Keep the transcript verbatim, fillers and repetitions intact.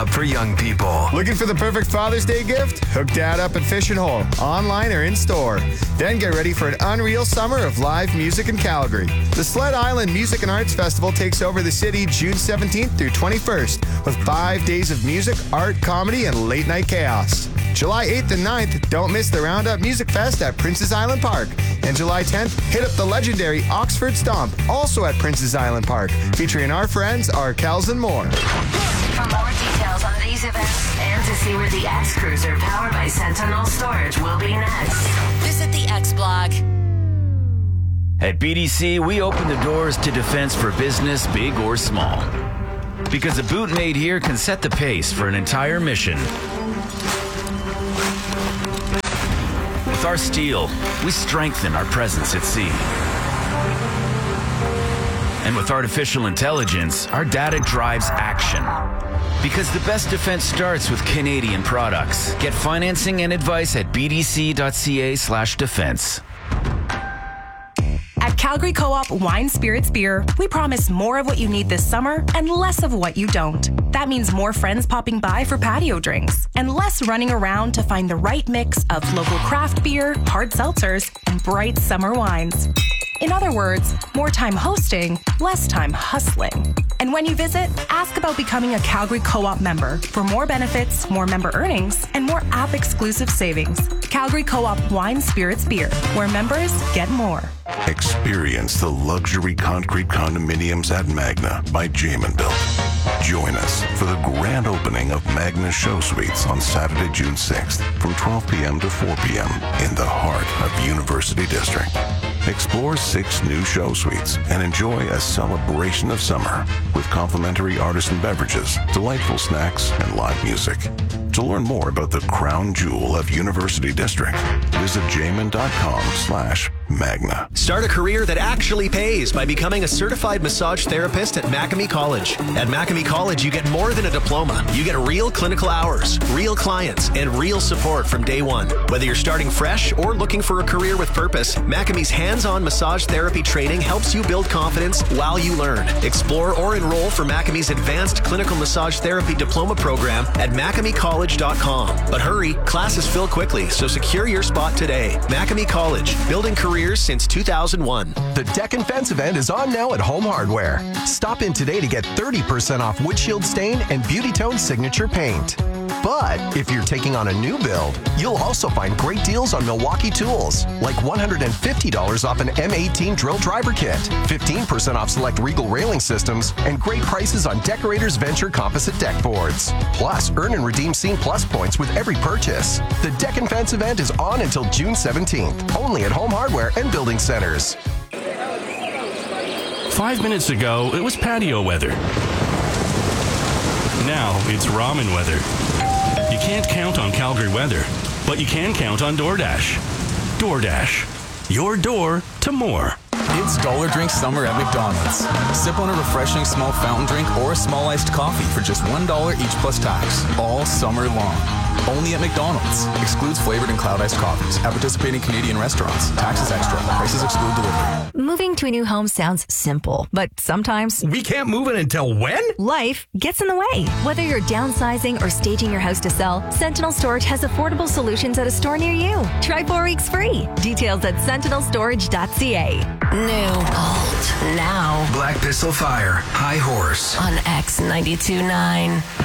for young people. Looking for the perfect Father's Day gift? Hook Dad up at Fish and Hole, online or in store. Then get ready for an unreal summer of live music in Calgary. The Sled Island Music and Arts Festival takes over the city June seventeenth through twenty-first with five days of music, art, comedy, and late night chaos. July eighth and ninth, don't miss the Roundup Music Fest at Princess Island Park. And July tenth, hit up the legendary Oxford Stomp, also at Princess Island Park, featuring our friends, Arkells and more. For more details on these events and to see where the X Cruiser powered by Sentinel Storage will be next, visit the X blog. At B D C, we open the doors to defense for business, big or small. Because a boot made here can set the pace for an entire mission. With our steel, we strengthen our presence at sea. And with artificial intelligence, our data drives action. Because the best defense starts with Canadian products. Get financing and advice at bdc.ca slash defense. At Calgary Co-op Wine Spirits Beer, we promise more of what you need this summer and less of what you don't. That means more friends popping by for patio drinks and less running around to find the right mix of local craft beer, hard seltzers, and bright summer wines. In other words, more time hosting, less time hustling. And when you visit, ask about becoming a Calgary Co-op member for more benefits, more member earnings, and more app-exclusive savings. Calgary Co-op Wine Spirits Beer, where members get more. Experience the luxury concrete condominiums at Magna by Jamin Built. Join us for the grand opening of Magna Show Suites on Saturday, June sixth from twelve p.m. to four p.m. in the heart of University District. Explore six new show suites and enjoy a celebration of summer with complimentary artisan beverages, delightful snacks, and live music. To learn more about the crown jewel of University District, visit jamin.com slash Magna. Start a career that actually pays by becoming a certified massage therapist at Macamee College. At Macamee College, you get more than a diploma. You get real clinical hours, real clients, and real support from day one. Whether you're starting fresh or looking for a career with purpose, Macamee's hands-on massage therapy training helps you build confidence while you learn. Explore or enroll for Macamee's Advanced Clinical Massage Therapy Diploma Program at macamee college dot com. But hurry, classes fill quickly, so secure your spot today. Macamee College, building careers since two thousand one. The Deck and Fence event is on now at Home Hardware. Stop in today to get thirty percent off windshield stain and Beauty Tone signature paint. But if you're taking on a new build, you'll also find great deals on Milwaukee tools, like one hundred fifty dollars off an M eighteen drill driver kit, fifteen percent off select Regal railing systems, and great prices on Decorators Venture composite deck boards. Plus, earn and redeem Scene Plus points with every purchase. The Deck and Fence event is on until June seventeenth, only at Home Hardware and Building Centers. Five minutes ago, it was patio weather. Now it's ramen weather. You can't count on Calgary weather, but you can count on DoorDash. DoorDash, your door to more. It's Dollar Drink Summer at McDonald's. Sip on a refreshing small fountain drink or a small iced coffee for just one dollar each plus tax, all summer long. Only at McDonald's. Excludes flavored and cloud iced coffees. At participating Canadian restaurants. Taxes extra. Prices exclude delivery. Moving to a new home sounds simple, but sometimes we can't move it until when? Life gets in the way. Whether you're downsizing or staging your house to sell, Sentinel Storage has affordable solutions at a store near you. Try four weeks free. Details at sentinel storage dot c a. New, old, now. Black Pistol Fire, High Horse. On X ninety-two point nine.